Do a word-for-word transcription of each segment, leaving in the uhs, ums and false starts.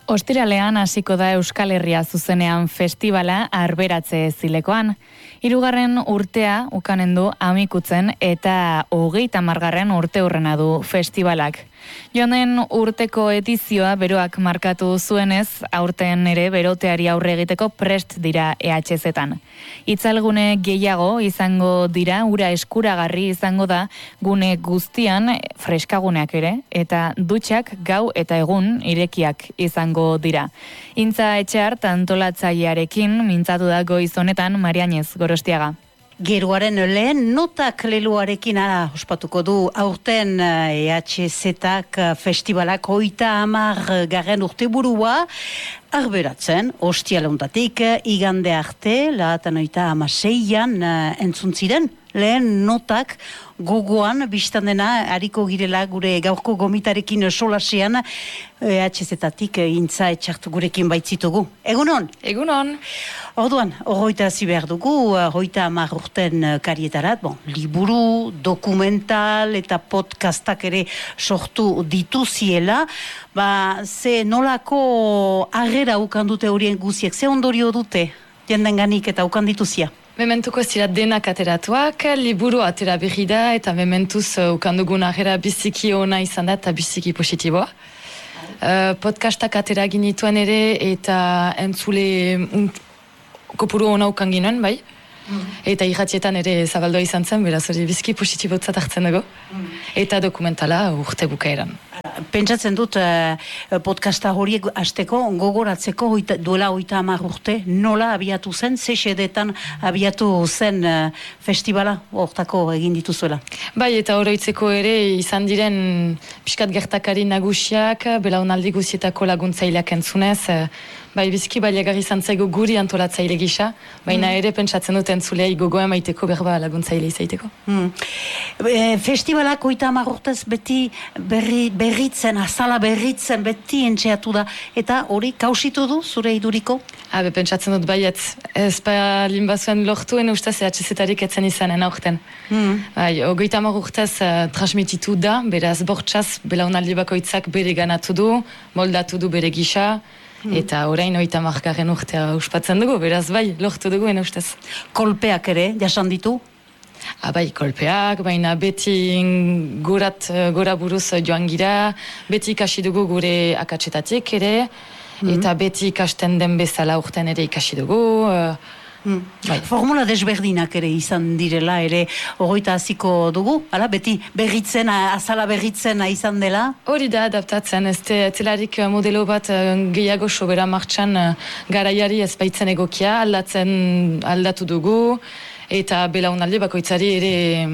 Ostiralean hasiko da Euskal Herria zuzenean festivala Arberatze Zilekoan. Hirugarren urtea ukanen du Amikutzen eta hogeita hamargarren urte hurrena du festivalak. Joan den urteko edizioa beroak markatu zuenez, aurten ere beroteari aurre egiteko prest dira E H Z-etan. Itzalgune gehiago izango dira, ura eskuragarri izango da gune guztian, freskaguneak ere, eta dutxak gau eta egun irekiak izango dira. Intza Etxeart antolatzailearekin mintzatu da goiz honetan Marianez Gorostiaga. Geroaren lehen notak leluarekin ara ospatuko du aurten E H Z-ak festivalak hogeita hamar garren urteburua Arberatzen, ostialuntatik igande arte, lahatan oita hamaseian entzun ziren. Lehen notak gogoan biztan dena hariko girela gure gaurko gomitarekin solasean E H Z-atik Intza Etxart gurekin baitzitugu. Egunon? Egunon. Orduan, horroita hazi behar dugu, hogeita hamar urten karietarat, bon, liburu, dokumental eta podcastak ere sortu dituziela, ba, ze nolako agera ukandute horien guziek, ze ondorio dute jendenganik eta ukandituzia? Mementuko ez dira denak ateratuak, liburu atera berri da eta mementuz uh, ukandugun agera biziki ona izan da eta biziki positiboa. Uh, podcastak atera ginituen ere eta entzule un, kopuru ona ukan ginoen, bai? Mm. Eta irratietan ere zabaldua izan zen, beraz hori biziki positibotzat hartzen dugu. Mm. Eta dokumentala urte bukaeran. Pentsatzen dut uh, podcasta horiek hasteko gogoratzeko hoita, duela hogeita hamar urte nola abiatu zen, ze xedetan abiatu zen uh, festivala hortako egin dituzuela. Bai, eta oroitzeko ere izan diren pixkat gertakari nagusiak, belaunaldi guzietako laguntzaileak entzunez, uh, bai biziki baliagarri izan zaigu guri antolatzaile gisa, baina ere pentsatzen dut entzulei gogoa emaiteko berba laguntzaile izaiteko. Mm. E, festivalak hogeita hamar urtez beti berri, berritzen, azala berritzen beti entxeatu da, eta hori kausitu du zure iduriko? Habe, pentsatzen dut baiet, ez palin bazuen lortuen ustez E H Z-arik etzen izanen aurten. Mm. Bai, hogeita hamar urtez uh, transmititu da, beraz bortxaz belaunaldi bakoitzak bere ganatu du, moldatu du bere gisa, Hmm. Eta orain oita markaren urtea uspatzen dugu, beraz bai, lortu dugu ena ustez. Kolpeak ere, jasan ditu? Ah, bai, kolpeak, baina beti gorat, gora buruz joan gira, beti ikasi dugu gure akatsetatik ere, hmm. eta beti ikasten den bezala urten ere ikasi dugu. Uh, Hmm. Bai. Formula desberdinak ere izan direla ere hogeita hasiko dugu, hala beti berritzen, azala berritzen izan dela? Hori da adaptatzen, ez telarik modelo bat gehiago sobera martxan garaiari ez baitzen egokia, aldatzen aldatu dugu, eta belaunaldi bakoitzari ere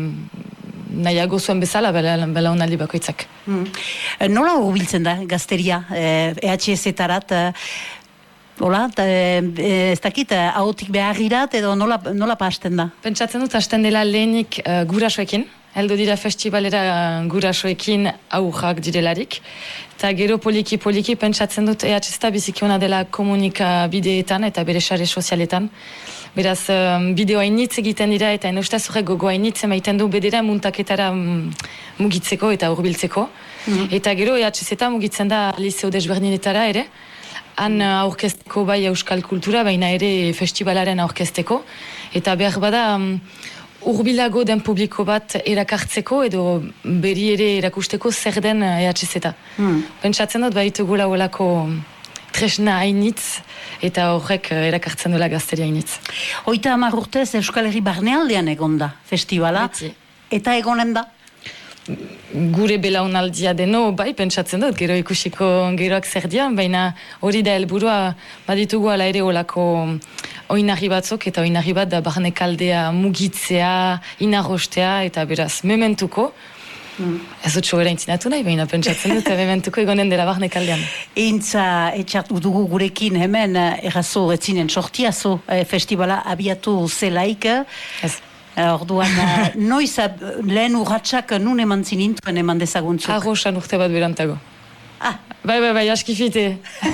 nahiago zuen bezala belaunaldi bakoitzak. Hmm. Nola hurbiltzen da gazteria E H Z-arat? Hola, ez dakit, ahotik beharrirat edo nola, nola pasten da? Pentsatzen dut, hasten dela lehenik uh, gurasoekin. Heldu dira festivalera uh, gurasoekin aurrak direlarik. Eta gero poliki-poliki pentsatzen dut E H Z biziki ona dela komunikabideetan eta bere sare sozialetan. Beraz, um, bideo hainitz egiten dira eta enostaz horrek gogo hainitz emaiten du bedera muntaketara um, mugitzeko eta hurbiltzeko. Mm. Eta gero E H Z mugitzen da liceo desberdinetara ere. Han aurkezteko bai euskal kultura, baina ere festivalaren aurkezteko. Eta behar bada um, urbilago den publiko bat erakartzeko edo beri ere erakusteko zer den E H Z. Hmm. Pentsatzen dut baitu gula olako tresna hainitz eta horrek erakartzen duela gazteria hainitz. Hogeita hamar urtez Euskal Herri barnealdean egonda festivala. Beti. Eta egonen da? Gure belaunaldia deno, bai, pentsatzen dut, gero ikusiko geroak zer dian, baina hori da helburua baditugu ala ere olako oinarri batzuk, eta oinarri bat da barnekaldea mugitzea, inarrostea, eta beraz, mementuko, mm. ez dut sobera intzinatu nahi, baina pentsatzen dut, mementuko egonen dela barnekaldean. Intza Etxart dugu gurekin hemen, errazo etzinen sortiazo festivala abiatu zelaik, ez. Orduan, noiz lehen urratxak nun eman zinintuen eman dezaguntzuk? Arrosan urte bat berantago. Ah. Bai, bai, bai, askifite.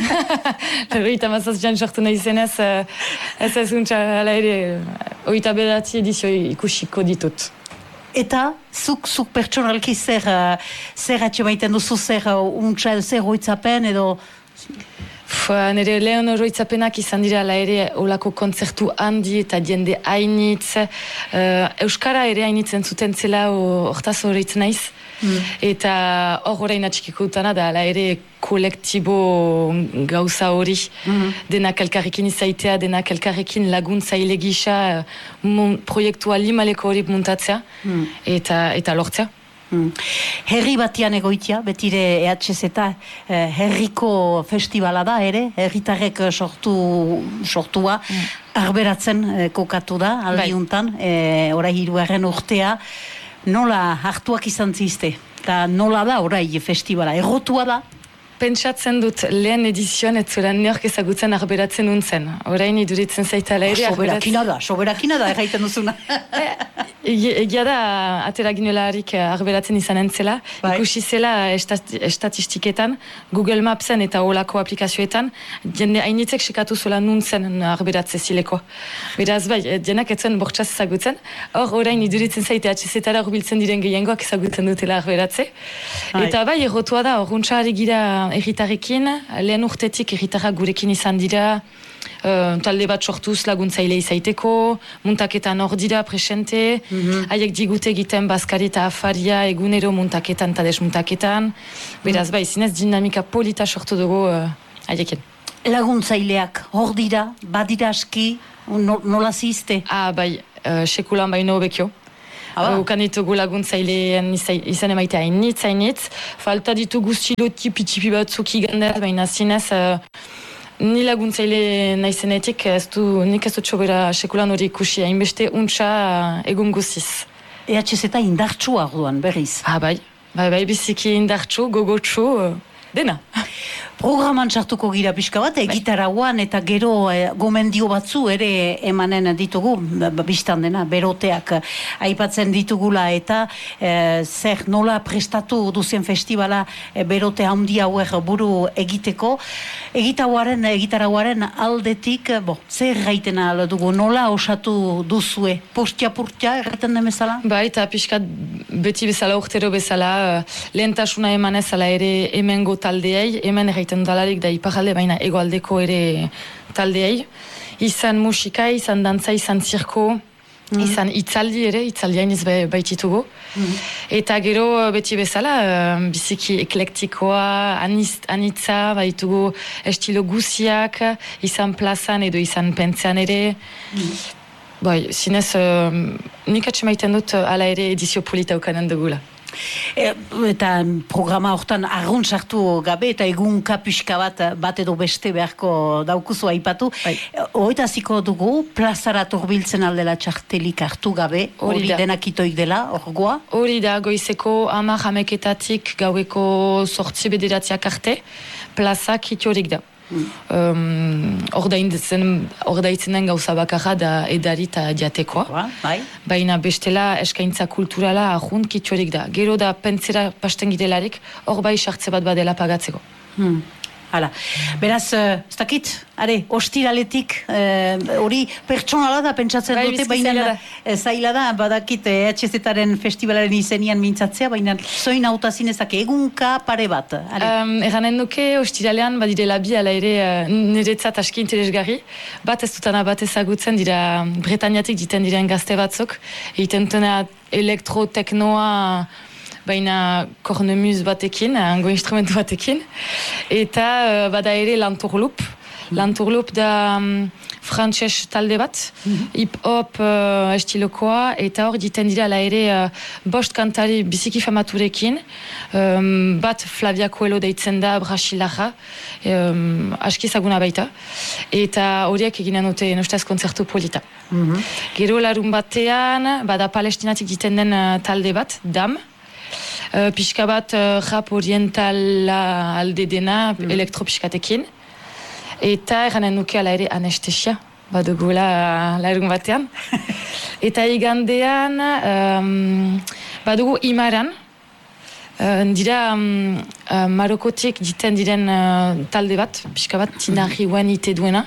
Oita mazazpian sortu nahi zenez, ez ez guntza, ala ere, oita bedatzi edizio ikusiko ditut. Eta, zuk, zuk pertsonalki zer, zer atxe baiten duzu, zer untsa, zer oitzapen edo... nire lehen oroitzapenak izan dira ala ere olako kontzertu handi eta jende hainitz. Uh, Euskara ere hainitzen zuten zela hortaz oroitzen naiz. Mm. Eta hor orain atxikiko dutana da ala ere kolektibo gauza hori. Mm-hmm. Denak elkarrekin izaitea, denak elkarrekin laguntzaile gisa uh, proiektua limaleko hori muntatzea mm. eta, eta lortzea. Hmm. Herri batian egoitia, betire E H Z eta eh, herriko festivala da ere, herritarrek sortu, sortua, hmm. arberatzen eh, kokatu da, aldiuntan, eh, orai hirugarren urtea, nola hartuak izan zizte, eta nola da orai festivala, errotua da? Pentsatzen dut lehen edizioan ez zura neork ezagutzen arberatzen untzen. Orain iduritzen zaitala ere arberatzen. Soberakina da, soberakina da erraiten duzuna. Egia da, atera ginolarik arberatzen izan entzela. Bai. Ikusi zela estatistiketan, Google Mapsen eta olako aplikazioetan, jende hainitzek sekatu zuela nuntzen arberatze zileko. Beraz bai, jenak etzuen bortxaz ezagutzen. Hor, orain iduritzen zaite atxezetara urbiltzen diren gehiengoak ezagutzen dutela arberatze. Bai. Eta bai, errotua da, orruntza ari gira erritarekin, lehen urtetik erritarrak gurekin izan dira, uh, talde bat sortuz laguntzaile izaiteko, muntaketan hor dira presente, mm-hmm. haiek digute egiten bazkari eta afaria egunero muntaketan eta desmuntaketan, beraz mm. bai, zinez dinamika polita sortu dugu uh, haiekin. Laguntzaileak hor dira, badira aski, no, nola zizte? Ah, bai, uh, sekulan baino bekio. Ukan ditugu laguntzailean izan emaitea hainitz, hainitz. Falta ditugu stilo tipi-tipi batzuk igandaz, baina zinez uh, ni laguntzaile naizenetik ez du, nik ez dut sobera sekulan hori ikusi, hainbeste untxa uh, egun guziz. E H Z eta indartxua orduan, berriz? Ah, bai, bai, bai, biziki indartxu, gogotxu, uh, dena. Programan sartuko gira pixka bat, egitarauan eta gero e, gomendio batzu ere emanen ditugu, biztan dena, beroteak aipatzen ditugula eta e, zer nola prestatu duzien festivala e, berote handi hauer buru egiteko. Egitauaren, egitarauaren aldetik, bo, zer gaiten ahal dugu, nola osatu duzue? Postia-purtia erraten den bezala? Ba, eta pixkat beti bezala, urtero bezala, lehentasuna emanez ala ere hemengo taldeei, hemen erraiten dalarik da iparalde, baina egoaldeko ere taldeei. Izan musika, izan dantza, izan zirko, mm. izan itzaldi ere, itzaldi hainiz baititugu. Mm. Eta gero beti bezala, biziki eklektikoa, aniz, anitza, baitugu estilo guziak, izan plazan edo izan pentsean ere. Mm. Bai, zinez, uh, nik atxemaiten dut ala ere edizio polita ukanen dugula. E, eta programa hortan argun sartu gabe eta egunka pixka bat bat edo beste beharko daukuzu aipatu. Bai. Hoita ziko dugu, plazara torbiltzen aldela txartelik hartu gabe, hori denak itoik dela, orgoa? Hori da, goizeko hamar hameketatik gaueko sortzi bederatziak arte, plazak itorik da. Hmm. Um, ordaitzen den gauza bakarra da edari eta diatekoa. Bai. Baina bestela eskaintza kulturala ahun kitxorik da. Gero da pentsera pasten girelarik, hor bai sartze bat badela pagatzeko. Hmm. Hala. Beraz, uh, ez dakit, are, ostiraletik, hori uh, pertsonala da pentsatzen bai, dute, baina zaila da, badakit E H Z-aren festivalaren izenian mintzatzea, baina zoin hautazin ezak egunka pare bat. Um, Erranen duke, ostiralean, badirela bi, ala ere, uh, niretzat aski interesgarri, bat ez dutana bat ezagutzen dira Bretañatik diten diren gazte batzuk, egiten dutena elektroteknoa, baina kornemuz batekin, hango instrumentu batekin, eta uh, bada ere lanturlup. Mm. Lanturlup da um, frantses talde bat, mm-hmm. hip-hop uh, estilokoa, eta hor diten dira la ere uh, bost kantari biziki famaturekin, um, bat Flavia Coelho deitzen da Brasilarra, um, aski zaguna baita, eta horiek eginen dute nostaz kontzertu polita. Mm-hmm. Gero larun batean, bada Palestinatik diten den uh, talde bat, Dam, Uh, pixka bat uh, rap orientala alde dena, mm. elektropixkatekin. Eta eranen nuke ala ere anestesia, badugula uh, larun batean. Eta igandean, um, badugu Imaran, uh, dira um, uh, Marokotik diten diren uh, talde bat, pixka bat tinarri guen ite duena.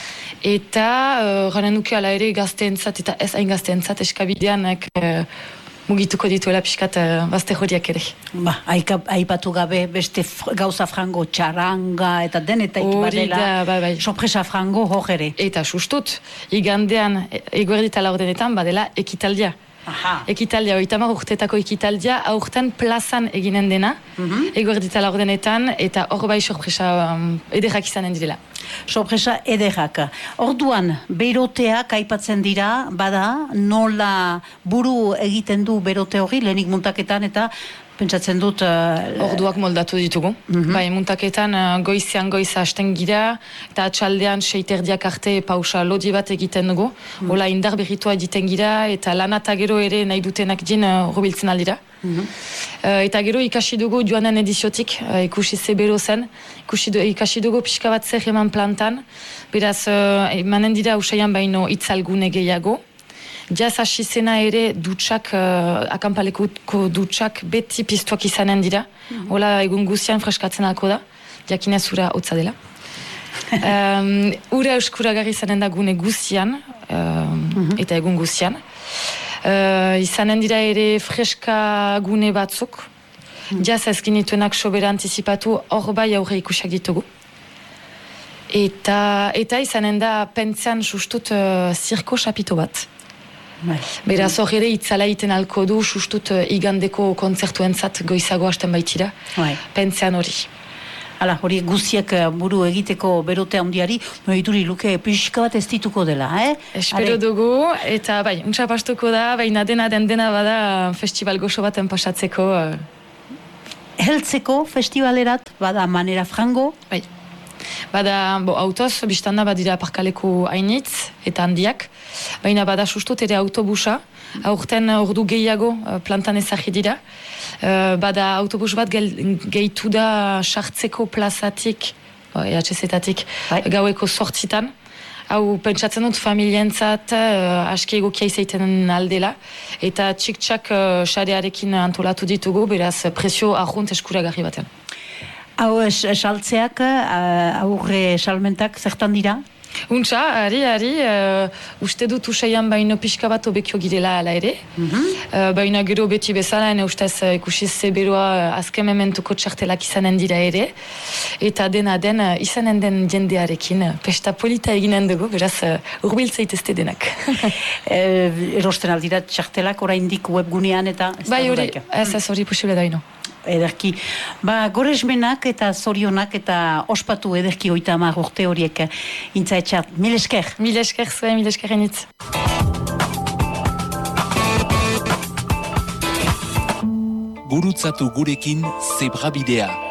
Eta eranen uh, nuke ala ere gazteentzat eta ez hain gazteentzat eskabideanek uh, mugituko dituela pixkat uh, bazte horiak ere. Ba, aika, aipatu gabe beste fr, gauza frango txaranga eta denetaik badela, da, bai, bai. sorpresa frango hor ere. Eta sustut, igandean, eguerdita laurdenetan, badela ekitaldia. Aha. Ekitaldia, oitama urtetako ekitaldia, aurten plazan eginen dena, mm-hmm. eguerdita laurdenetan, eta hor bai sorpresa um, ederrak izanen direla. Sorpresa ederrak. Orduan, beroteak aipatzen dira, bada, nola buru egiten du berote hori, lehenik muntaketan, eta pentsatzen dut... Uh, Orduak moldatu ditugu. Mm-hmm. Bai, muntaketan uh, goizean goiza hasten gira, eta atxaldean seiterdiak arte pausa lodi bat egiten dugu. Mm-hmm. Ola indar berritua egiten gira, eta lanata gero ere nahi dutenak din uh, rubiltzen aldira. Mm-hmm. Uh, eta gero ikasi dugu joanen ediziotik, uh, ikusi zebero zen, ikusi du, ikasi dugu pixka bat zer eman plantan, beraz, uh, emanen dira usaian baino itzalgune gehiago. Jaz hasi zena ere dutxak, uh, akampaleko dutxak beti piztuak izanen dira. Mm-hmm. Hola egun guzian freskatzen alko da, jakinez ura hotza dela. um, ura euskuragarri izanen da gune guzian, um, mm-hmm. eta egun guzian. Uh, izanen dira ere freska gune batzuk. Mm-hmm. Jaz ezkin dituenak sobera antizipatu hor bai aurre ikusak ditugu. Eta, eta izanen da pentsean sustut uh, zirko xapito bat. Beraz hor ere itzala iten alko du sustut uh, igandeko kontzertuentzat goizago hasten baitira, bai. Pentsean hori. Hala, hori guziak buru egiteko berote handiari, mohituri luke pixka bat ez dituko dela, eh? Espero Ale. dugu, eta bai, untsa pastuko da, baina dena den dena bada festival goxo baten pasatzeko. Uh... Heltzeko festivalerat, bada manera frango? Bai. Bada, bo, autoz, biztanda badira parkaleko hainitz eta handiak, baina bada sustut ere autobusa, aurten ordu gehiago plantan ezagir dira, uh, bada autobus bat gehitu da sartzeko plazatik, E H Z-etatik, gaueko sortzitan, hau pentsatzen dut familientzat uh, aski egokia izaiten aldela, eta txik-txak uh, sarearekin antolatu ditugu, beraz presio arrunt eskuragarri baten. Hau saltzeak, aurre salmentak, zertan dira? Untsa, ari, ari, uh, uste dut usaian baino pixka bat obekio girela ala ere. Mm-hmm. uh, baina gero beti bezala, ene ustez uh, ikusi zeberoa uh, azken mementuko txartelak izanen dira ere. Eta dena den, uh, izanen den jendearekin, uh, pesta polita eginen dugu, beraz uh, urbiltza itezte denak. e, erosten aldira txartelak oraindik webgunean eta... Bai hori, ez ez hori posible da ino. Ederki. Ba, goresmenak eta zorionak eta ospatu ederki oita hamar urte horiek intzaetxat. Mil esker. Mil esker zuen, mil eskerenitz. Gurutzatu gurekin Zebrabidea.